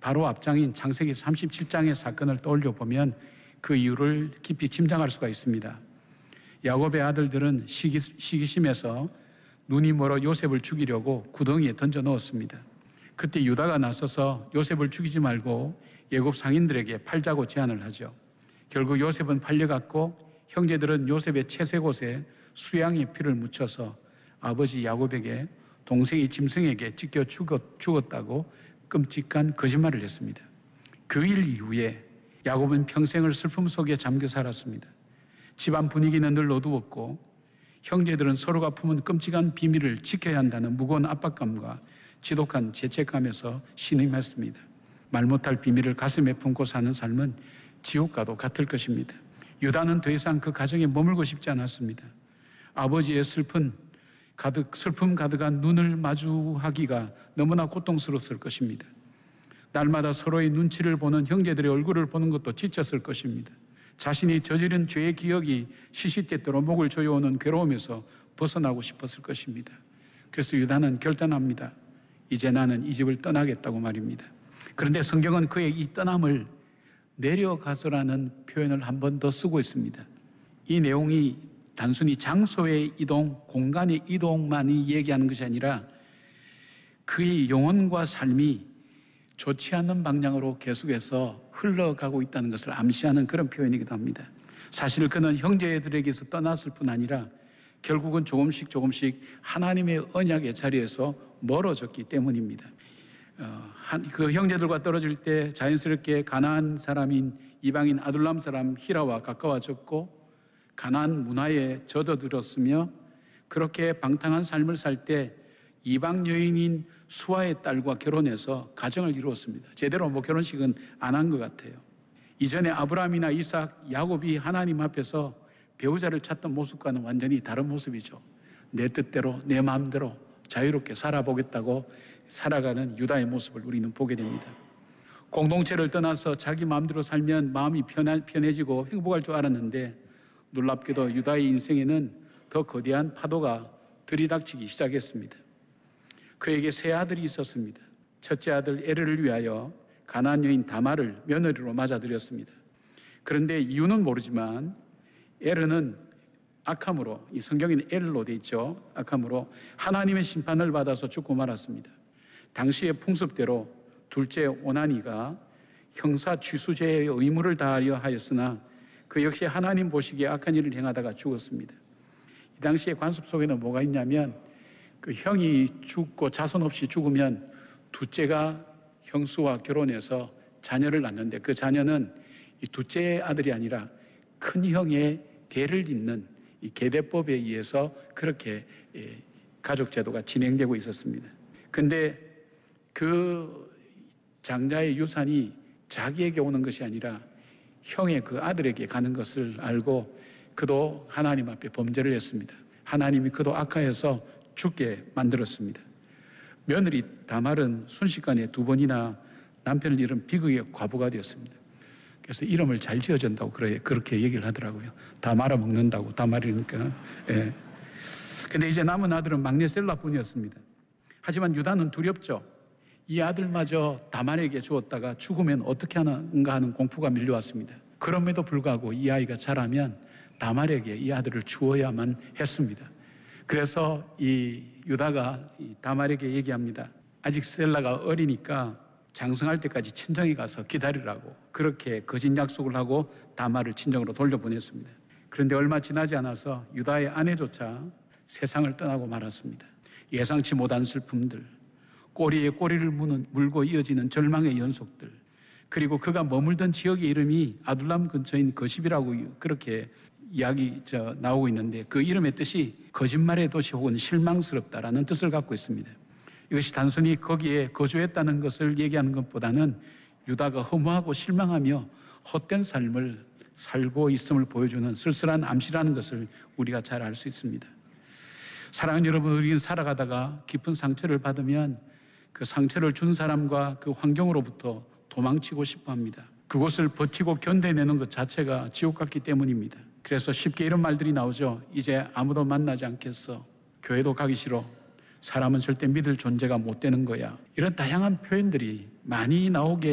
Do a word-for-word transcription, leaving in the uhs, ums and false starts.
바로 앞장인 창세기 삼십칠 장의 사건을 떠올려 보면 그 이유를 깊이 짐작할 수가 있습니다. 야곱의 아들들은 시기, 시기심에서 눈이 멀어 요셉을 죽이려고 구덩이에 던져 넣었습니다. 그때 유다가 나서서 요셉을 죽이지 말고 애굽 상인들에게 팔자고 제안을 하죠. 결국 요셉은 팔려갔고 형제들은 요셉의 채색옷에 수양의 피를 묻혀서 아버지 야곱에게 동생이 짐승에게 찢겨 죽었, 죽었다고 끔찍한 거짓말을 했습니다. 그 일 이후에 야곱은 평생을 슬픔 속에 잠겨 살았습니다. 집안 분위기는 늘 어두웠고 형제들은 서로가 품은 끔찍한 비밀을 지켜야 한다는 무거운 압박감과 지독한 죄책감에서 신음했습니다. 말 못할 비밀을 가슴에 품고 사는 삶은 지옥과도 같을 것입니다. 유다는 더 이상 그 가정에 머물고 싶지 않았습니다. 아버지의 슬픈 가득, 슬픔 가득한 눈을 마주하기가 너무나 고통스러웠을 것입니다. 날마다 서로의 눈치를 보는 형제들의 얼굴을 보는 것도 지쳤을 것입니다. 자신이 저지른 죄의 기억이 시시때때로 목을 조여오는 괴로움에서 벗어나고 싶었을 것입니다. 그래서 유다는 결단합니다. 이제 나는 이 집을 떠나겠다고 말입니다. 그런데 성경은 그의 이 떠남을 내려가서라는 표현을 한 번 더 쓰고 있습니다. 이 내용이 단순히 장소의 이동, 공간의 이동만이 얘기하는 것이 아니라 그의 영혼과 삶이 좋지 않는 방향으로 계속해서 흘러가고 있다는 것을 암시하는 그런 표현이기도 합니다. 사실 그는 형제들에게서 떠났을 뿐 아니라 결국은 조금씩 조금씩 하나님의 언약의 자리에서 멀어졌기 때문입니다. 어, 한, 그 형제들과 떨어질 때 자연스럽게 가나안 사람인 이방인 아둘람 사람 히라와 가까워졌고 가나안 문화에 젖어들었으며 그렇게 방탕한 삶을 살 때 이방 여인인 수아의 딸과 결혼해서 가정을 이루었습니다. 제대로 뭐 결혼식은 안 한 것 같아요. 이전에 아브라함이나 이삭, 야곱이 하나님 앞에서 배우자를 찾던 모습과는 완전히 다른 모습이죠. 내 뜻대로 내 마음대로 자유롭게 살아보겠다고 살아가는 유다의 모습을 우리는 보게 됩니다. 공동체를 떠나서 자기 마음대로 살면 마음이 편해, 편해지고 행복할 줄 알았는데 놀랍게도 유다의 인생에는 더 거대한 파도가 들이닥치기 시작했습니다. 그에게 세 아들이 있었습니다. 첫째 아들 에르를 위하여 가나안 여인 다말을 며느리로 맞아들였습니다. 그런데 이유는 모르지만 에르는 악함으로, 이 성경에는 엘로 돼 있죠. 악함으로 하나님의 심판을 받아서 죽고 말았습니다. 당시의 풍습대로 둘째 오나니가 형사 취수제의 의무를 다하려 하였으나 그 역시 하나님 보시기에 악한 일을 행하다가 죽었습니다. 이 당시의 관습 속에는 뭐가 있냐면 그 형이 죽고 자손 없이 죽으면 둘째가 형수와 결혼해서 자녀를 낳는데 그 자녀는 이 둘째 아들이 아니라 큰 형의 대를 잇는 이 계대법에 의해서 그렇게 가족 제도가 진행되고 있었습니다. 근데 그 장자의 유산이 자기에게 오는 것이 아니라 형의 그 아들에게 가는 것을 알고 그도 하나님 앞에 범죄를 했습니다. 하나님이 그도 악하여서 죽게 만들었습니다. 며느리 다말은 순식간에 두 번이나 남편을 잃은 비극의 과부가 되었습니다. 그래서 이름을 잘 지어준다고 그렇게 얘기를 하더라고요. 다 말아먹는다고, 다 말이니까. 예. 근데 이제 남은 아들은 막내 셀라뿐이었습니다. 하지만 유다는 두렵죠. 이 아들마저 다말에게 주었다가 죽으면 어떻게 하는가 하는 공포가 밀려왔습니다. 그럼에도 불구하고 이 아이가 자라면 다말에게 이 아들을 주어야만 했습니다. 그래서 이 유다가 이 다말에게 얘기합니다. 아직 셀라가 어리니까 장성할 때까지 친정에 가서 기다리라고 그렇게 거짓 약속을 하고 다말을 친정으로 돌려보냈습니다. 그런데 얼마 지나지 않아서 유다의 아내조차 세상을 떠나고 말았습니다. 예상치 못한 슬픔들, 꼬리에 꼬리를 무는, 물고 이어지는 절망의 연속들, 그리고 그가 머물던 지역의 이름이 아둘람 근처인 거십이라고 그렇게 이야기 저 나오고 있는데 그 이름의 뜻이 거짓말의 도시 혹은 실망스럽다라는 뜻을 갖고 있습니다. 이것이 단순히 거기에 거주했다는 것을 얘기하는 것보다는 유다가 허무하고 실망하며 헛된 삶을 살고 있음을 보여주는 쓸쓸한 암시라는 것을 우리가 잘 알 수 있습니다. 사랑하는 여러분, 우리는 살아가다가 깊은 상처를 받으면 그 상처를 준 사람과 그 환경으로부터 도망치고 싶어 합니다. 그것을 버티고 견뎌내는 것 자체가 지옥 같기 때문입니다. 그래서 쉽게 이런 말들이 나오죠. 이제 아무도 만나지 않겠어. 교회도 가기 싫어. 사람은 절대 믿을 존재가 못 되는 거야. 이런 다양한 표현들이 많이 나오게